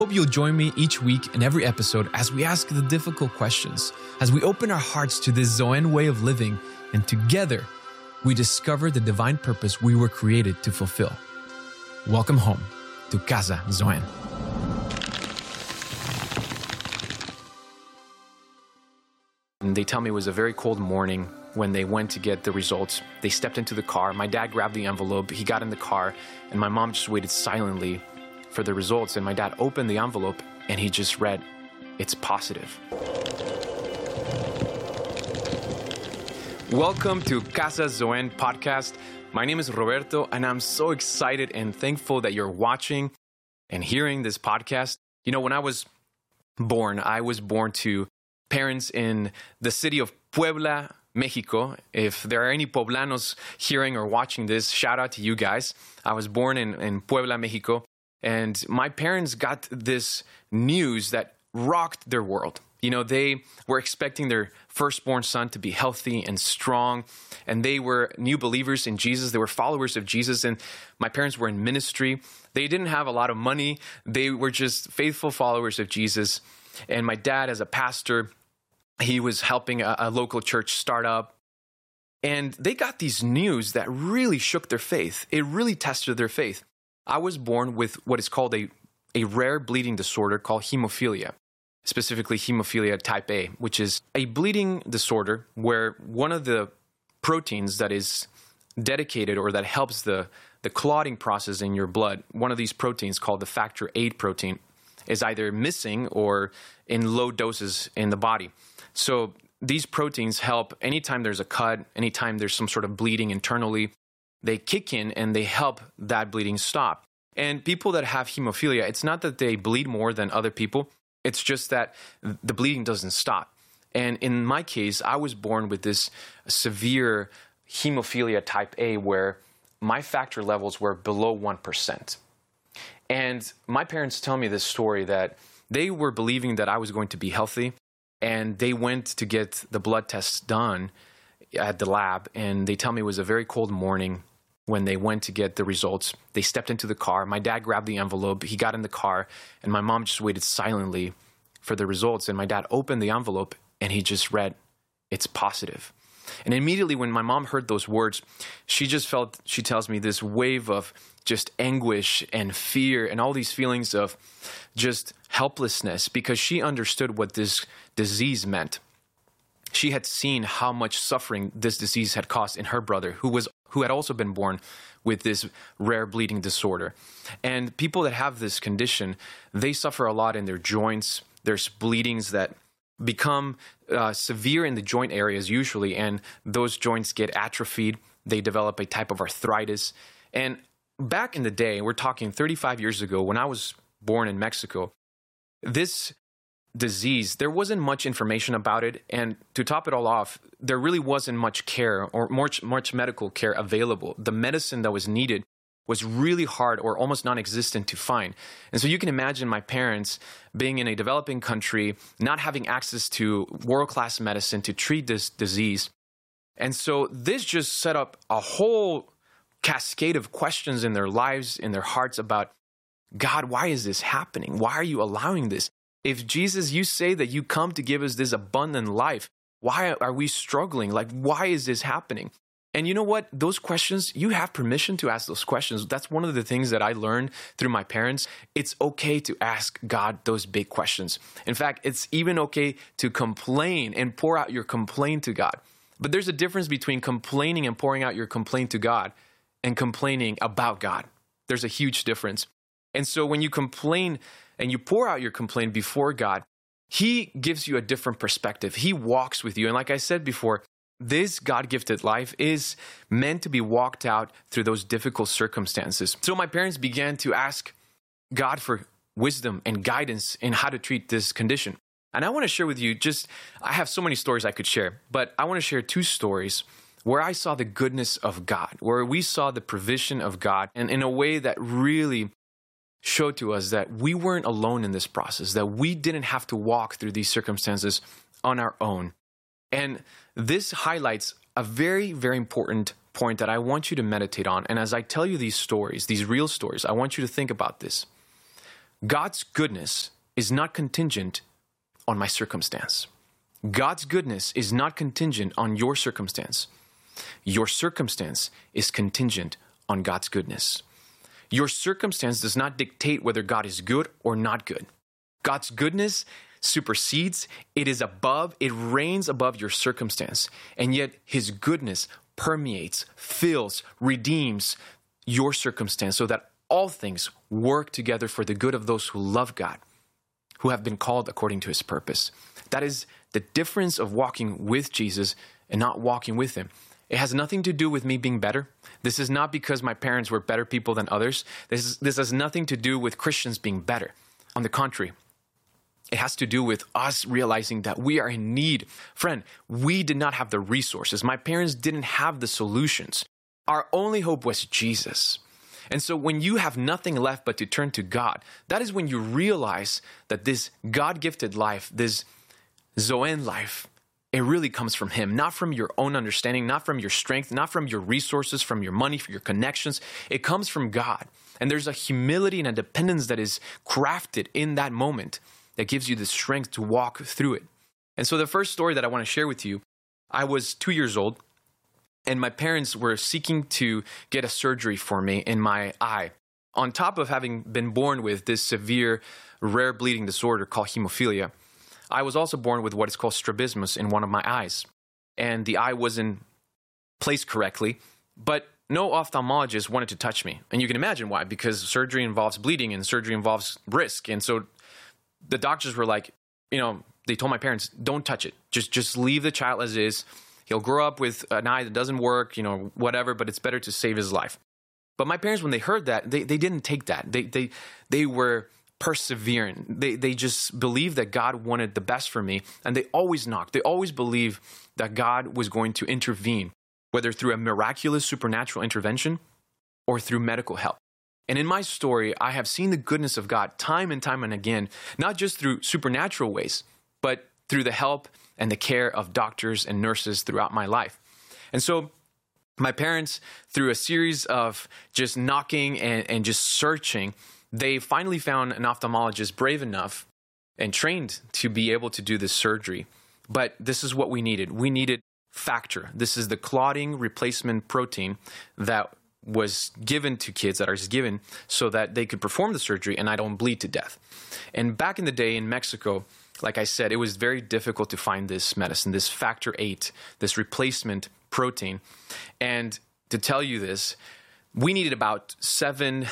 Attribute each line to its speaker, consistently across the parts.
Speaker 1: Hope you'll join me each week in every episode as we ask the difficult questions, as we open our hearts to this Zoan way of living, and together we discover the divine purpose we were created to fulfill. Welcome home to Casa Zoan. They tell me it was a very cold morning when they went to get the results. They stepped into the car. My dad grabbed the envelope. He got in the car, and my mom just waited silently for the results. And my dad opened the envelope, and he just read, "It's positive." Welcome to Casa Zoan podcast. My name is Roberto, and I'm so excited and thankful that you're watching and hearing this podcast. You know, when I was born to parents in the city of Puebla, Mexico. If there are any Poblanos hearing or watching this, shout out to you guys. I was born in Puebla, Mexico, and my parents got this news that rocked their world. You know, they were expecting their firstborn son to be healthy and strong, and they were new believers in Jesus. They were followers of Jesus, and my parents were in ministry. They didn't have a lot of money. They were just faithful followers of Jesus. And my dad, as a pastor, he was helping a local church start up. And they got these news that really shook their faith. It really tested their faith. I was born with what is called a rare bleeding disorder called hemophilia, specifically hemophilia type A, which is a bleeding disorder where one of the proteins that is dedicated or that helps the clotting process in your blood, one of these proteins called the factor VIII protein, is either missing or in low doses in the body. So these proteins help anytime there's a cut, anytime there's some sort of bleeding internally, they kick in and they help that bleeding stop. And people that have hemophilia, it's not that they bleed more than other people. It's just that the bleeding doesn't stop. And in my case, I was born with this severe hemophilia type A where my factor levels were below 1%. And my parents tell me this story that they were believing that I was going to be healthy, and they went to get the blood tests done at the lab, and they tell me it was a very cold morning when they went to get the results. They stepped into the car. My dad grabbed the envelope. He got in the car, and my mom just waited silently for the results. And my dad opened the envelope, and he just read, "It's positive." And immediately when my mom heard those words, she just felt, she tells me, this wave of just anguish and fear and all these feelings of just helplessness, because she understood what this disease meant. She had seen how much suffering this disease had caused in her brother, who had also been born with this rare bleeding disorder. And people that have this condition, they suffer a lot in their joints. There's bleedings that become severe in the joint areas usually, and those joints get atrophied. They develop a type of arthritis. And back in the day, we're talking 35 years ago, when I was born in Mexico, this disease, there wasn't much information about it. And to top it all off, there really wasn't much care or much medical care available. The medicine that was needed was really hard or almost non-existent to find. And so you can imagine my parents being in a developing country, not having access to world-class medicine to treat this disease. And so this just set up a whole cascade of questions in their lives, in their hearts about, God, why is this happening? Why are you allowing this? If Jesus, you say that you come to give us this abundant life, why are we struggling? Like, why is this happening? And you know what? Those questions, you have permission to ask those questions. That's one of the things that I learned through my parents. It's okay to ask God those big questions. In fact, it's even okay to complain and pour out your complaint to God. But there's a difference between complaining and pouring out your complaint to God and complaining about God. There's a huge difference. And so when you complain and you pour out your complaint before God, He gives you a different perspective. He walks with you. And like I said before, this God-gifted life is meant to be walked out through those difficult circumstances. So my parents began to ask God for wisdom and guidance in how to treat this condition. And I want to share with you I have so many stories I could share, but I want to share two stories where I saw the goodness of God, where we saw the provision of God, and in a way that really showed to us that we weren't alone in this process, that we didn't have to walk through these circumstances on our own. And this highlights a very, very important point that I want you to meditate on. And as I tell you these stories, these real stories, I want you to think about this. God's goodness is not contingent on my circumstance. God's goodness is not contingent on your circumstance. Your circumstance is contingent on God's goodness. Your circumstance does not dictate whether God is good or not good. God's goodness supersedes, it is above, it reigns above your circumstance. And yet his goodness permeates, fills, redeems your circumstance so that all things work together for the good of those who love God, who have been called according to his purpose. That is the difference of walking with Jesus and not walking with him. It has nothing to do with me being better. This is not because my parents were better people than others. This has nothing to do with Christians being better. On the contrary, it has to do with us realizing that we are in need. Friend, we did not have the resources. My parents didn't have the solutions. Our only hope was Jesus. And so when you have nothing left but to turn to God, that is when you realize that this God-gifted life, this Zoen life, it really comes from him, not from your own understanding, not from your strength, not from your resources, from your money, from your connections. It comes from God. And there's a humility and a dependence that is crafted in that moment that gives you the strength to walk through it. And so the first story that I want to share with you, I was 2 years old, and my parents were seeking to get a surgery for me in my eye. On top of having been born with this severe, rare bleeding disorder called hemophilia, I was also born with what is called strabismus in one of my eyes. And the eye wasn't placed correctly, but no ophthalmologist wanted to touch me. And you can imagine why, because surgery involves bleeding and surgery involves risk. And so the doctors were like, they told my parents, don't touch it. Just leave the child as is. He'll grow up with an eye that doesn't work, whatever, but it's better to save his life. But my parents, when they heard that, they didn't take that. They were persevering. They just believed that God wanted the best for me, and they always knocked. They always believed that God was going to intervene, whether through a miraculous supernatural intervention or through medical help. And in my story, I have seen the goodness of God time and time and again, not just through supernatural ways, but through the help and the care of doctors and nurses throughout my life. And so my parents, through a series of just knocking and just searching, they finally found an ophthalmologist brave enough and trained to be able to do this surgery. But this is what we needed. We needed factor. This is the clotting replacement protein that was given to kids, that is given so that they could perform the surgery and I don't bleed to death. And back in the day in Mexico, like I said, it was very difficult to find this medicine, this factor 8, this replacement protein. And to tell you this, we needed about 7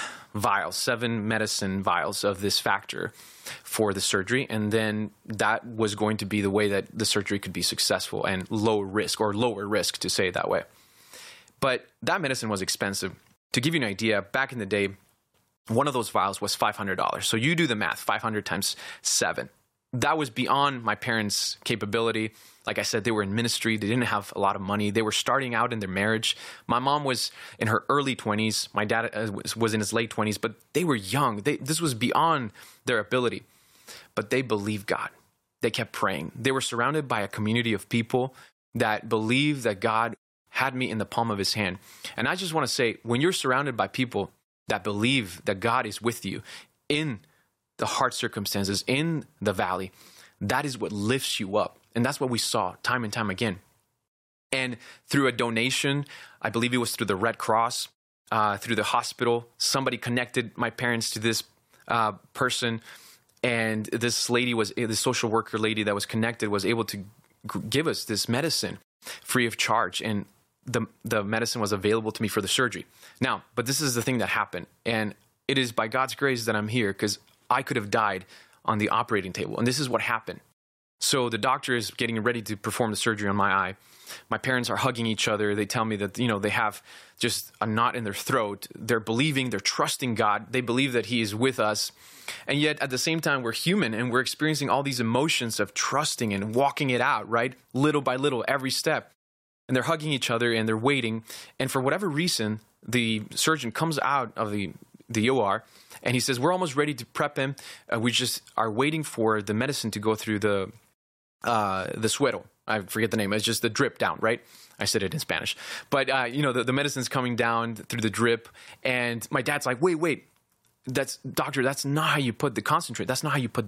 Speaker 1: medicine vials of this factor for the surgery. And then that was going to be the way that the surgery could be successful and lower risk to say it that way. But that medicine was expensive. To give you an idea, back in the day, one of those vials was $500. So you do the math, 500 times 7. That was beyond my parents' capability. Like I said, they were in ministry. They didn't have a lot of money. They were starting out in their marriage. My mom was in her early 20s. My dad was in his late 20s, but they were young. This was beyond their ability. But they believed God. They kept praying. They were surrounded by a community of people that believed that God had me in the palm of his hand. And I just want to say, when you're surrounded by people that believe that God is with you in the hard circumstances, in the valley, that is what lifts you up. And that's what we saw time and time again. And through a donation, I believe it was through the Red Cross, through the hospital, somebody connected my parents to this person. And this social worker lady that was connected was able to give us this medicine free of charge. And the medicine was available to me for the surgery. Now, but this is the thing that happened. And it is by God's grace that I'm here, because I could have died on the operating table. And this is what happened. So the doctor is getting ready to perform the surgery on my eye. My parents are hugging each other. They tell me that, they have just a knot in their throat. They're believing, they're trusting God. They believe that he is with us. And yet at the same time, we're human and we're experiencing all these emotions of trusting and walking it out, right? Little by little, every step. And they're hugging each other and they're waiting. And for whatever reason, the surgeon comes out of the OR and he says, we're almost ready to prep him. We just are waiting for the medicine to go through the suero. I forget the name. It's just the drip down, right? I said it in Spanish. But, the medicine's coming down through the drip. And my dad's like, wait. doctor, that's not how you put the concentrate. That's not how you put